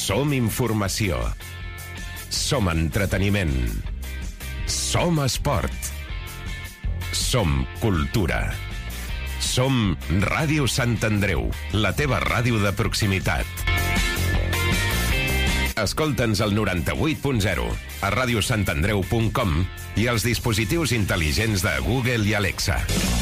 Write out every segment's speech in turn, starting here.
Som informació. Som entreteniment. Som esport. Som cultura. Som Ràdio Sant Andreu, la teva ràdio de proximitat. Escolta'ns al 98.0, a radiosantandreu.com i als dispositius intel·ligents de Google i Alexa.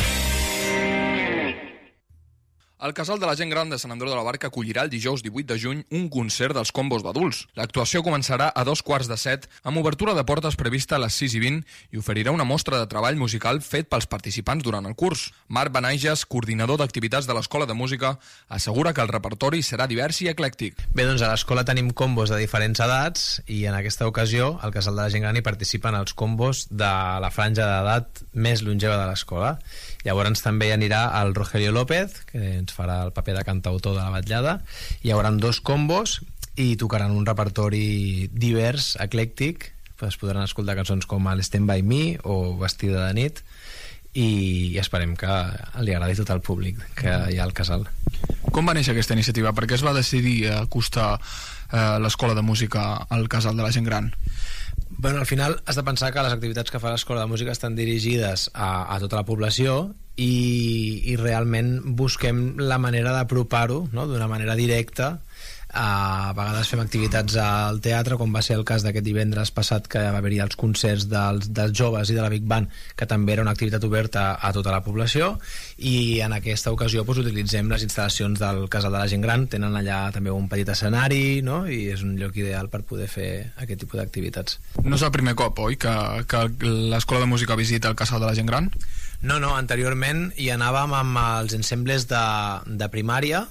El Casal de la Gent Gran de Sant Andreu de la Barca acollirà el dijous 18 de juny un concert dels combos d'adults. L'actuació començarà a 7:15 amb obertura de portes prevista a les 6:20 i oferirà una mostra de treball musical fet pels participants durant el curs. Marc Benaiges, coordinador d'activitats de l'Escola de Música, assegura que el repertori serà divers i eclèctic. Bé, doncs a l'escola tenim combos de diferents edats i en aquesta ocasió al Casal de la Gent Gran hi participen els combos de la franja d'edat més longeva de l'escola. Llavors també hi anirà el Rogelio López, que ens farà el paper de cantautor de la vetllada. Hi haurà 2 combos i tocaran un repertori divers, eclèctic. Es podran escoltar cançons com el Stand By Me o Vestida de nit i esperem que li agradi tot el públic que hi ha al casal. Com va néixer aquesta iniciativa? Per què es va decidir acostar l'Escola de Música al Casal de la Gent Gran? Bueno, al final has de pensar que les activitats que fa l'Escola de Música estan dirigides a tota la població i realment busquem la manera d'apropar-ho, no?, d'una manera directa. A vegades fem activitats al teatre, com va ser el cas d'aquest divendres passat que va haver-hi els concerts dels joves i de la Big Band, que també era una activitat oberta a tota la població, i en aquesta ocasió utilitzem les instal·lacions del Casal de la Gent Gran. Tenen allà també un petit escenari, no?, i és un lloc ideal per poder fer aquest tipus d'activitats. No és el primer cop, oi, que l'Escola de Música visita el Casal de la Gent Gran? No, anteriorment hi anàvem amb els ensembles de primària,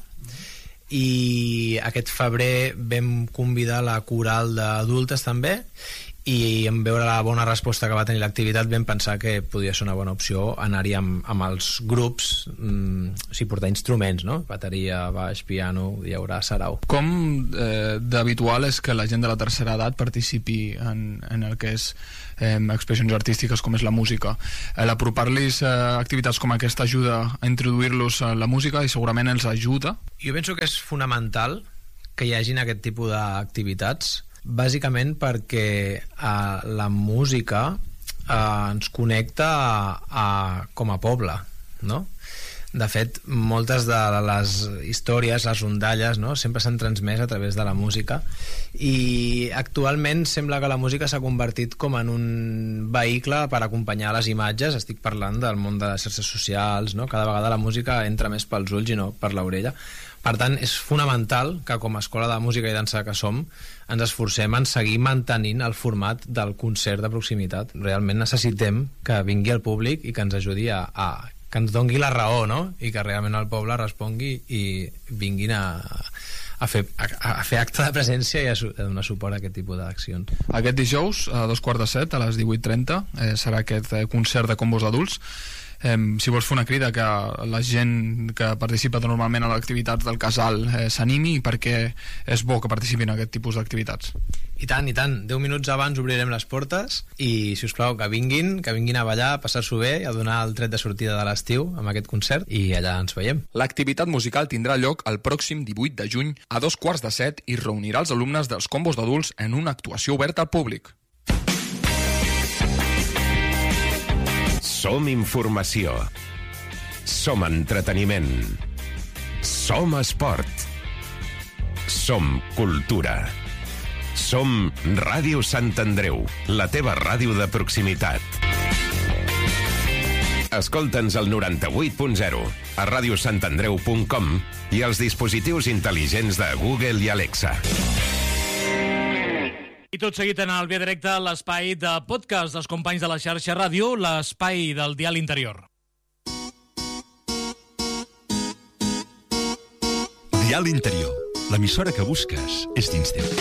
i aquest febrer vam convidar la coral d'adultes també, i en veure la bona resposta que va tenir l'activitat vam pensar que podia ser una bona opció anar-hi amb els grups, portar instruments, no? Bateria, baix, piano, hi haurà sarau. Com d'habitual és que la gent de la tercera edat participi en el que és expressions artístiques com és la música? L'apropar-los activitats com aquesta ajuda a introduir-los a la música i segurament els ajuda? Jo penso que és fonamental que hi hagin aquest tipus d'activitats, bàsicament perquè la música ens connecta com a poble, no? De fet, moltes de les històries, les rondalles, no?, sempre s'han transmès a través de la música, i actualment sembla que la música s'ha convertit com en un vehicle per acompanyar les imatges. Estic parlant del món de les xarxes socials, no? Cada vegada la música entra més pels ulls i no per l'orella. Per tant, és fonamental que com a escola de música i dansa que som ens esforcem en seguir mantenint el format del concert de proximitat. Realment necessitem que vingui el públic i que ens ajudi que ens dongui la raó, no?, i que realment el poble respongui i vinguin a fer acte de presència i a donar suport a aquest tipus d'accions. Aquest dijous, a 7:15, a les 18:30, serà aquest concert de combos d'adults. Si vols fer una crida que la gent que participa normalment a les activitats del casal s'animi, perquè és bo que participin en aquest tipus d'activitats. I tant, 10 minuts abans obrirem les portes i, si us plau, que vinguin a ballar, a passar-s'ho bé i a donar el tret de sortida de l'estiu amb aquest concert, i allà ens veiem. L'activitat musical tindrà lloc el pròxim 18 de juny a 7:15 i reunirà els alumnes dels combos d'adults en una actuació oberta al públic. Som informació. Som entreteniment. Som esport. Som cultura. Som Ràdio Sant Andreu, la teva ràdio de proximitat. Escolta'ns al 98.0, a radiosantandreu.com i als dispositius intel·ligents de Google i Alexa. I tot seguit en el Via Directe, l'espai de podcast dels companys de la xarxa ràdio, l'espai del Dial Interior. Dial Interior, l'emissora que busques és dins teu.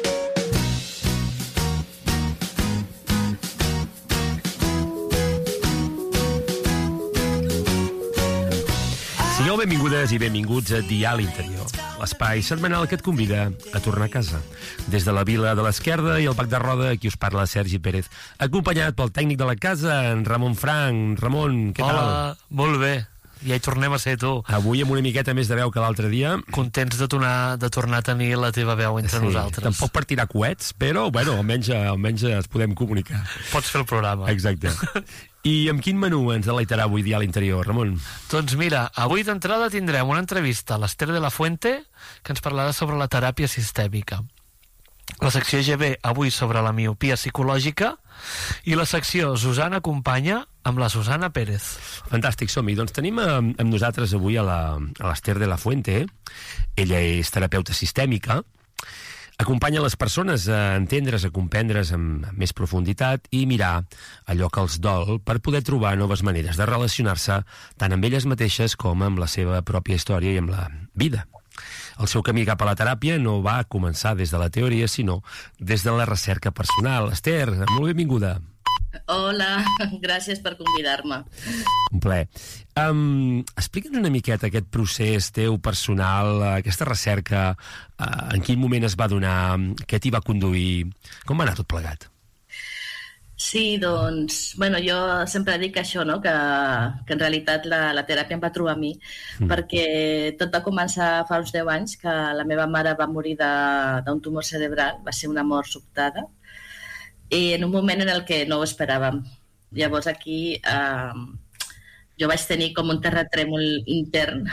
Sigueu benvingudes i benvinguts a Dial Interior, l'espai setmanal que et convida a tornar a casa. Des de la Vila de l'Esquerda i el Bac de Roda, aquí us parla Sergi Pérez, acompanyat pel tècnic de la casa, en Ramon Frank. Ramon, què tal? Hola, molt bé. ja hi tornem a ser, tu. Avui amb una miqueta més de veu que l'altre dia. Contents de tornar a tenir la teva veu entre nosaltres. Tampoc per tirar coets, però, bueno, almenys es podem comunicar. Pots fer el programa. Exacte. I amb quin menú ens deleitarà avui dia a l'interior, Ramon? Doncs mira, avui d'entrada tindrem una entrevista a l'Ester de la Fuente, que ens parlarà sobre la teràpia sistèmica. La secció GB avui sobre la miopia psicològica i la secció Susana Acompanya amb la Susana Pérez. Fantàstic, som-hi. Doncs tenim amb nosaltres avui a l'Ester de la Fuente. Ella és terapeuta sistèmica, acompanya les persones a entendre's, a comprendre's amb més profunditat i mirar allò que els dol per poder trobar noves maneres de relacionar-se tant amb elles mateixes com amb la seva pròpia història i amb la vida. El seu camí cap a la teràpia no va començar des de la teoria, sinó des de la recerca personal. Ester, molt benvinguda. Hola, gràcies per convidar-me. Un plaer. Explica'ns una miqueta aquest procés teu personal, aquesta recerca, en quin moment es va donar, què t'hi va conduir, com va anar tot plegat? Sí, doncs, bueno, jo sempre dic això, no? que en realitat la teràpia em va trobar a mi, perquè tot va començar fa uns 10 anys, que la meva mare va morir d'un tumor cerebral, va ser una mort sobtada, i en un moment en el que no ho esperàvem. Llavors aquí jo vaig tenir com un terratrèmol intern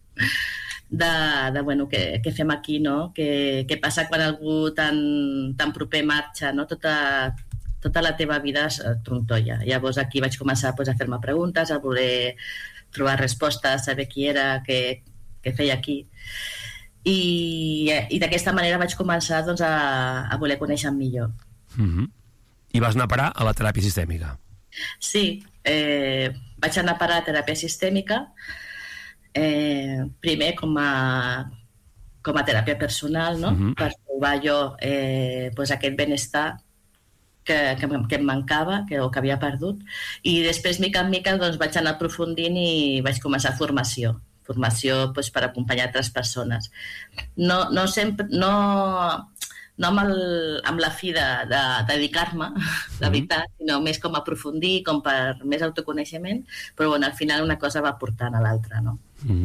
de bueno, què fem aquí, no? Què passa quan algú tan proper marxa, no? Tota la teva vida es trontolla. Llavors aquí vaig començar a fer-me preguntes, a voler trobar respostes, saber qui era, què feia aquí. I d'aquesta manera vaig començar doncs, a voler conèixer millor. I vas anar a parar a la teràpia sistèmica? Sí, vaig anar a parar a teràpia sistèmica, primer com a teràpia personal, no? Per trobar jo aquest benestar que em mancava o que havia perdut, i després mica en mica doncs, vaig anar aprofundint i vaig començar formació doncs, per acompanyar altres persones, no sempre no amb la fi de dedicar-me, la veritat, sinó més com a aprofundir, com per més autoconeixement, però bueno, al final una cosa va portant a l'altra, no?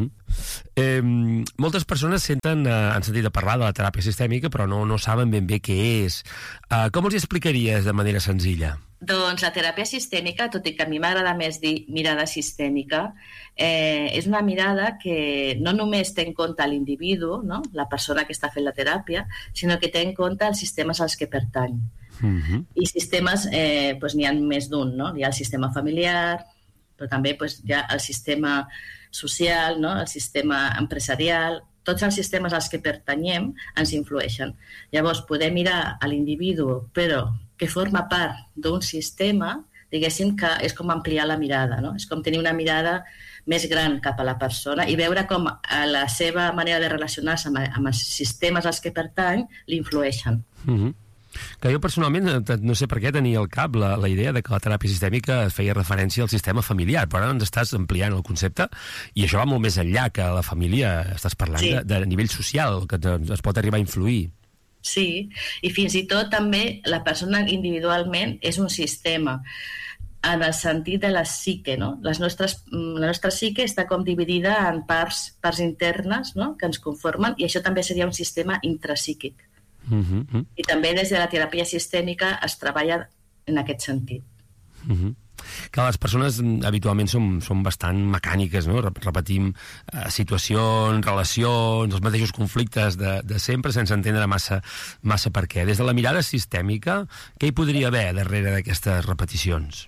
Moltes persones han sentit a parlar de la teràpia sistèmica, però no saben ben bé què és. Com els explicaries de manera senzilla? Doncs la teràpia sistèmica, tot i que a mi m'agrada més dir mirada sistèmica, és una mirada que no només té en compte l'individu, no? La persona que està fent la teràpia, sinó que té en compte els sistemes als que pertany. I sistemes n'hi ha més d'un, no? Hi ha el sistema familiar, però també hi ha el sistema social, no? El sistema empresarial. Tots els sistemes als que pertanyem ens influeixen. Llavors, poder mirar a l'individu, però que forma part d'un sistema, diguéssim que és com ampliar la mirada, no? És com tenir una mirada més gran cap a la persona i veure com la seva manera de relacionar-se amb els sistemes als que pertany l'influeixen. Que jo personalment, no sé per què tenia al cap la idea de que la teràpia sistèmica feia referència al sistema familiar, però ara ens estàs ampliant el concepte i això va molt més enllà que la família, estàs parlant de nivell social, que es pot arribar a influir. Sí, i fins i tot també la persona individualment és un sistema en el sentit de la psique, no? La nostra psique està com dividida en parts internes, no? Que ens conformen, i això també seria un sistema intrapsíquic. I també des de la teràpia sistèmica es treballa en aquest sentit. Que les persones habitualment són bastant mecàniques, no? Repetim situacions, relacions, els mateixos conflictes de sempre sense entendre massa per què. Des de la mirada sistèmica, què hi podria haver darrere d'aquestes repeticions?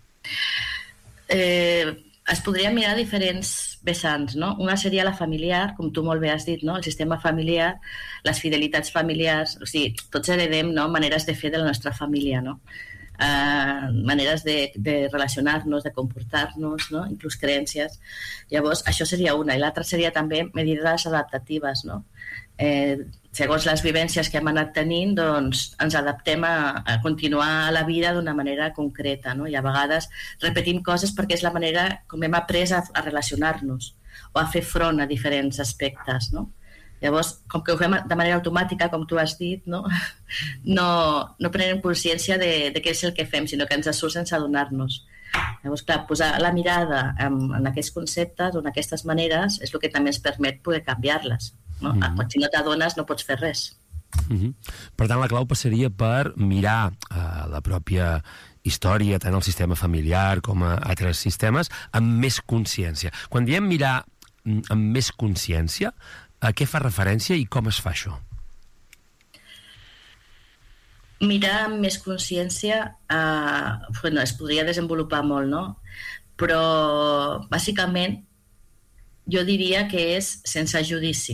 Es podria mirar diferents vessants, no? Una seria la familiar, com tu molt bé has dit, no? El sistema familiar, les fidelitats familiars, o sigui, tots heredem, no? Maneres de fer de la nostra família, no? Maneres de relacionar-nos, de comportar-nos, no? Inclús creences. Llavors, això seria una. I l'altra seria també mesures adaptatives, no? Segons les vivències que hem anat tenint, doncs ens adaptem a continuar la vida d'una manera concreta, no? I a vegades repetim coses perquè és la manera com hem après a relacionar-nos o a fer front a diferents aspectes, no? Llavors, com que ho fem de manera automàtica, com tu has dit, no prenem consciència de què és el que fem, sinó que ens surt sense adonar-nos. Llavors, clar, posar la mirada en aquests conceptes o en aquestes maneres és el que també ens permet poder canviar-les. No? Si no t'adones, no pots fer res. Per tant, la clau passaria per mirar la pròpia història, tant el sistema familiar com a altres sistemes, amb més consciència. Quan diem mirar amb més consciència, a què fa referència i com es fa això? Mirar amb més consciència es podria desenvolupar molt, no? Però bàsicament jo diria que és sense judici.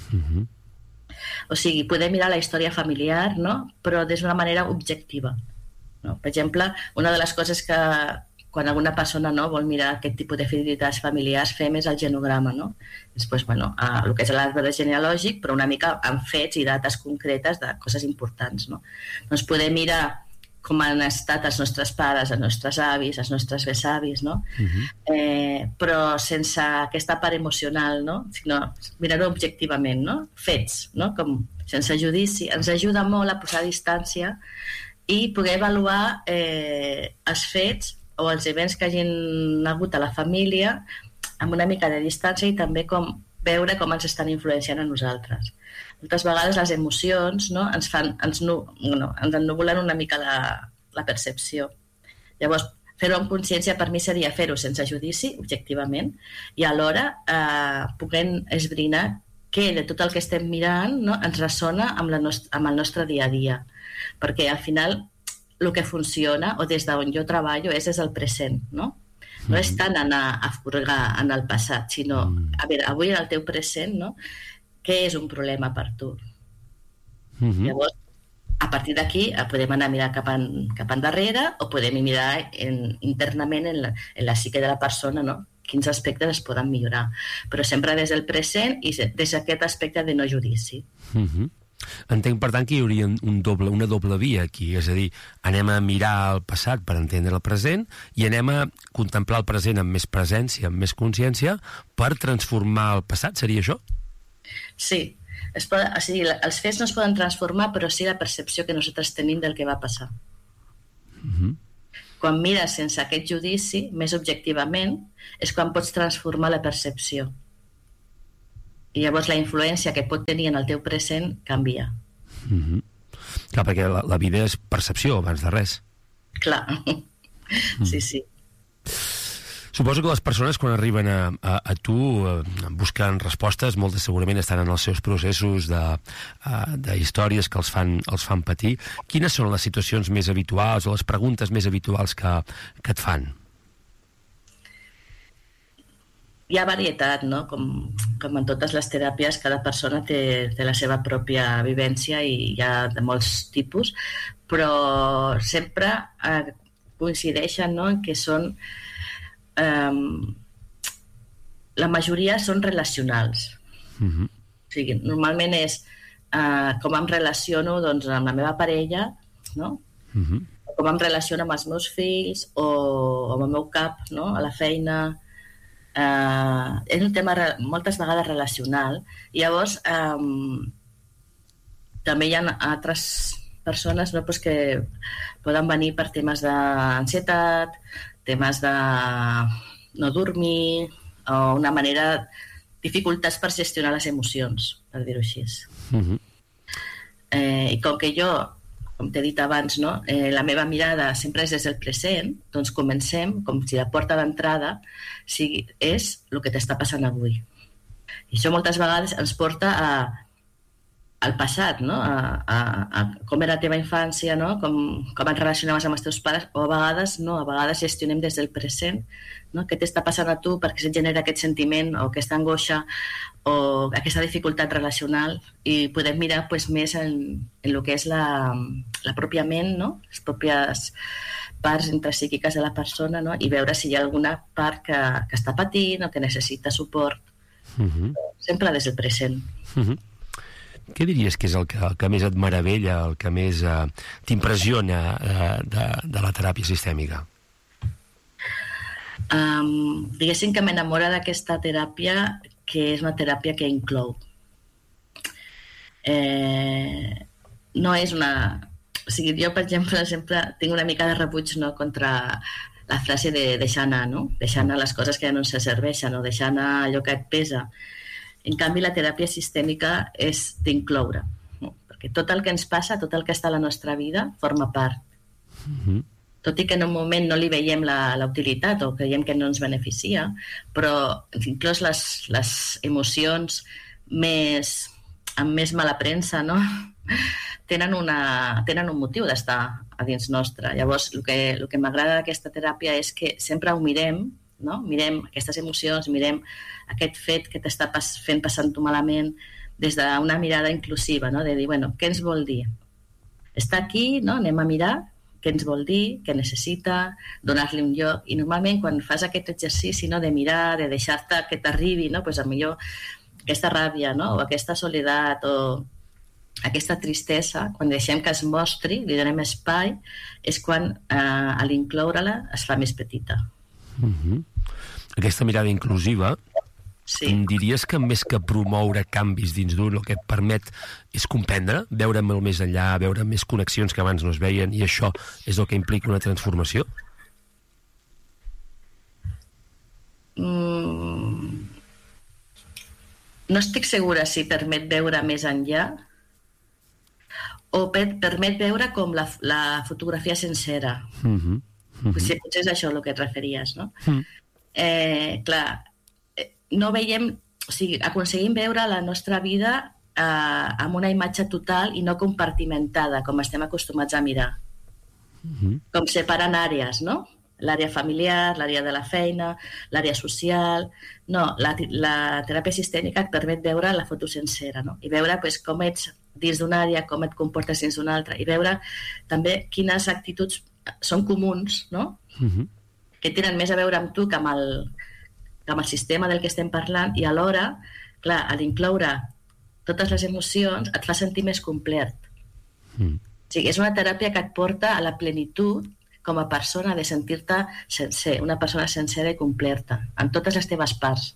O sigui, podem mirar la història familiar, no? Però d'una manera objectiva, no? Per exemple, una de les coses que quan alguna persona vol mirar aquest tipus de fidelitats familiars fem és el genograma, no? Després, el que és l'arbre genealògic, però una mica amb fets i dates concretes de coses importants, no? Doncs podem mirar com han estat els nostres pares, els nostres avis, els nostres besavis, no? Però sense aquesta part emocional, no? Sinó mirar-ho objectivament, no? Fets, no? Com sense judici. Ens ajuda molt a posar distància i poder avaluar els fets o els events que hagin hagut a la família amb una mica de distància i també veure com ens estan influenciant a nosaltres. Moltes vegades les emocions, no, ens ennubulen una mica la percepció. Llavors, fer-ho amb consciència per mi seria fer-ho sense judici, objectivament, i alhora puguem esbrinar què de tot el que estem mirant, no, ens ressona amb el nostre dia a dia. Perquè al final el que funciona, o des d'on jo treballo, és el present, no? No és tant anar a furgar en el passat, sinó, a veure, avui en el teu present, no? Què és un problema per tu? Llavors, a partir d'aquí podem anar a mirar cap endarrere o podem mirar internament en la psique de la persona, no? Quins aspectes es poden millorar. Però sempre des del present i des d'aquest aspecte de no judici. Entenc, per tant, que hi hauria una doble via aquí, és a dir, anem a mirar el passat per entendre el present i anem a contemplar el present amb més presència, amb més consciència, per transformar el passat, seria això? Sí, els fets no es poden transformar, però sí la percepció que nosaltres tenim del que va passar. Quan mires sense aquest judici, més objectivament, és quan pots transformar la percepció. I llavors la influència que pot tenir en el teu present canvia. Clar, perquè la vida és percepció, abans de res. Clar, sí. Suposo que les persones, quan arriben a tu buscant respostes, moltes segurament estan en els seus processos de històries que els fan patir. Quines són les situacions més habituals o les preguntes més habituals que et fan? Hi ha varietat, no? Com en totes les teràpies, cada persona té la seva pròpia vivència i hi ha de molts tipus, però sempre coincideixen, no?, en que són la majoria són relacionals. O sigui, normalment és com em relaciono amb la meva parella, no? Com em relaciono amb els meus fills o amb el meu cap, no? A la feina. És un tema moltes vegades relacional. I llavors també hi ha altres persones, no, que poden venir per temes d'ansietat, temes de no dormir o una manera, dificultats per gestionar les emocions, per dir-ho així. I com que jo, com t'he dit abans, no, la meva mirada sempre és des del present, doncs comencem com si la porta d'entrada és el que t'està passant avui. I això moltes vegades ens porta al passat, no? A com era la teva infància, no? Com et relacionaves amb els teus pares, o a vegades no, a vegades gestionem des del present, no? Què t'està passant a tu perquè se't genera aquest sentiment o aquesta angoixa o aquesta dificultat relacional, i podem mirar més en el que és la pròpia ment, no? Les pròpies parts intrapsíquiques de la persona, no? I veure si hi ha alguna part que està patint o que necessita suport. Sempre des del present. Què diries que és el que més et meravella, el que més t'impressiona de la teràpia sistèmica? Diguéssim que m'enamora d'aquesta teràpia, que és una teràpia que inclou. No és una... O sigui, jo, per exemple, tinc una mica de rebuig, no, contra la frase de deixar anar, no? Deixar anar les coses que ja no ens serveixen o deixar anar allò que et pesa. En canvi, la teràpia sistèmica és d'incloure, no? Perquè tot el que ens passa, tot el que està a la nostra vida, forma part. Tot i que en un moment no li veiem la utilitat o creiem que no ens beneficia, però inclús les emocions amb més mala premsa, no? tenen un motiu d'estar a dins nostre. Llavors, el que m'agrada d'aquesta teràpia és que sempre ho mirem, no? Mirem aquestes emocions, mirem aquest fet que t'està fent passar-t'ho malament des d'una mirada inclusiva, no? De dir, bueno, què ens vol dir? Està aquí, no? Anem a mirar què ens vol dir, què necessita, donar-li un lloc. I normalment quan fas aquest exercici, no? De mirar, de deixar-te que t'arribi, no? Pues, millor aquesta ràbia, no? O aquesta soledat o aquesta tristesa, quan deixem que es mostri, li donem espai, és quan a l'incloure-la es fa més petita. Aquesta mirada inclusiva, sí. Em diries que més que promoure canvis dins d'un, el que et permet és comprendre, veure molt més enllà, veure més connexions que abans no es veien, i això és el que implica una transformació? No estic segura si permet veure més enllà o permet veure com la fotografia sencera. Potser és això el que et referies, no? Clar, no veiem, o sigui, aconseguim veure la nostra vida amb una imatge total i no compartimentada, com estem acostumats a mirar. Com separant àrees, no? L'àrea familiar, l'àrea de la feina, l'àrea social... No, la teràpia sistèmica et permet veure la foto sencera, no? I veure pues, com ets dins d'una àrea, com et comportes dins d'una altra, i veure també quines actituds són comuns, no? Que tenen més a veure amb tu que amb el sistema del que estem parlant, i alhora, clar, a l'incloure totes les emocions et fa sentir més complet. O sigui, és una teràpia que et porta a la plenitud com a persona, de sentir-te sencer, una persona sencera i completa, en totes les teves parts.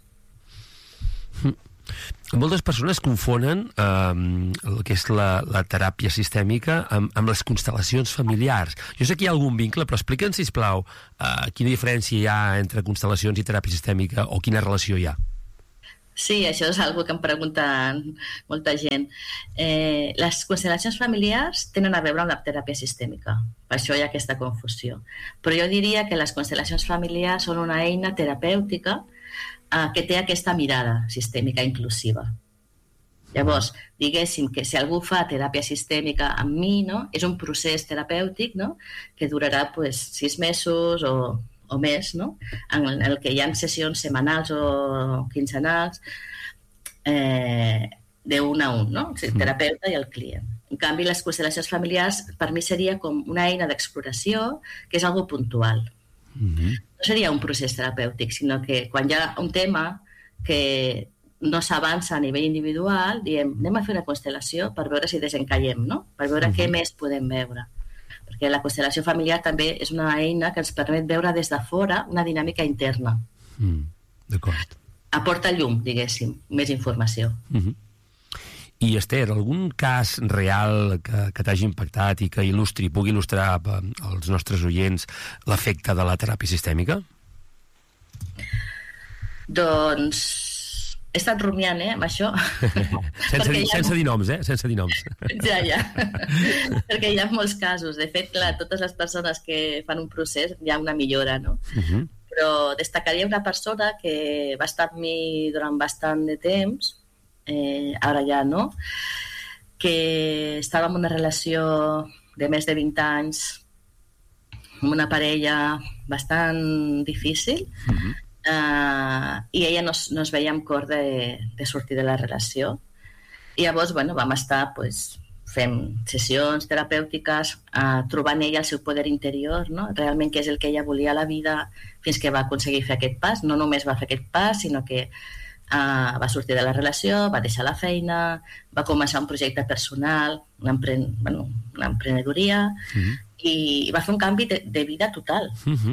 Moltes persones confonen el que és la teràpia sistèmica amb les constel·lacions familiars. Jo sé que hi ha algun vincle, però explica'ns, sisplau, quina diferència hi ha entre constel·lacions i teràpia sistèmica, o quina relació hi ha. Sí, això és una que em pregunten molta gent. Les constel·lacions familiars tenen a veure amb la teràpia sistèmica, per això hi ha aquesta confusió. Però jo diria que les constel·lacions familiars són una eina terapèutica que té aquesta mirada sistèmica inclusiva. Llavors, diguéssim que si algú fa teràpia sistèmica amb mi, no? És un procés terapèutic, no? Que durarà 6 mesos o més, no? En el que hi ha sessions setmanals o quinzenals d'un a un, no? O sigui, el terapeuta i el client. En canvi, les constel·lacions familiars per mi seria com una eina d'exploració que és algo puntual. No seria un procés terapèutic, sinó que quan hi ha un tema que no s'avança a nivell individual, diem, anem a fer una constel·lació per veure si desencallem, no? Per veure què més podem veure. Perquè la constel·lació familiar també és una eina que ens permet veure des de fora una dinàmica interna. D'acord. Aporta llum, diguéssim, més informació. I, Esther, algun cas real que t'hagi impactat i que pugui il·lustrar als nostres oients l'efecte de la teràpia sistèmica? Doncs he estat rumiant, amb això. Sense dir noms, Sense dir noms. Ja. Perquè hi ha molts casos. De fet, clar, totes les persones que fan un procés hi ha una millora, no? Però destacaria una persona que va estar amb mi durant bastant de temps, ara ja no, que estava en una relació de més de 20 anys amb una parella bastant difícil, i ella no es veia amb cor de sortir de la relació. I llavors, vam estar fent sessions terapèutiques, trobant ella el seu poder interior, no? Realment què és el que ella volia a la vida, fins que va aconseguir fer aquest pas. No només va fer aquest pas, sinó que va sortir de la relació, va deixar la feina, va començar un projecte personal, una emprenedoria, i va fer un canvi de vida total.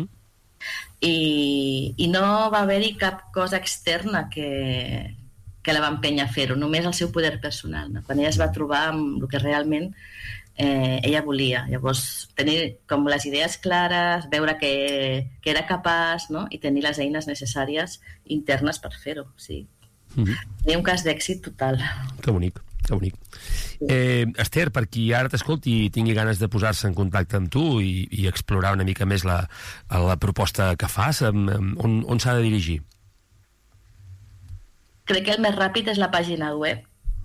I no va haver-hi cap cosa externa que la va empènyer a fer-ho, només el seu poder personal, no? Quan ella es va trobar amb el que realment ella volia. Llavors, tenir com les idees clares, veure que era capaç, no? I tenir les eines necessàries internes per fer-ho. Sí. Tenia un cas d'èxit total. Que bonic, que bonic. Esther, per qui ara t'escolti i tingui ganes de posar-se en contacte amb tu i explorar una mica més la proposta que fas, on s'ha de dirigir? Crec que el més ràpid és la pàgina web.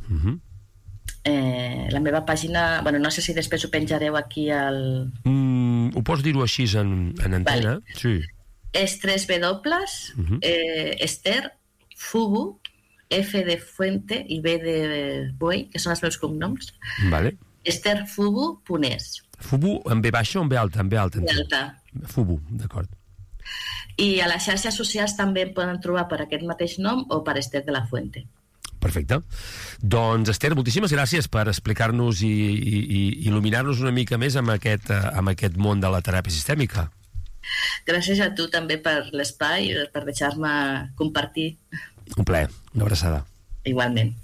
La meva pàgina... Bueno, no sé si després ho penjareu aquí al... Ho pots dir-ho així en antena? Vale. Sí. És 3 W, Esther Fubu, F de Fuente i B de Buey, que són els meus cognoms. Vale. estherfubu.es. Fubu amb B baixa o amb B alta? Amb B alta. B alta. Fubu, d'acord. I a les xarxes socials també em poden trobar per aquest mateix nom o per Esther de la Fuente. Perfecte. Doncs, Esther, moltíssimes gràcies per explicar-nos i il·luminar-nos una mica més amb aquest món de la teràpia sistèmica. Gràcies a tu també per l'espai, per deixar-me compartir. Un plaer, una abraçada. Igualment.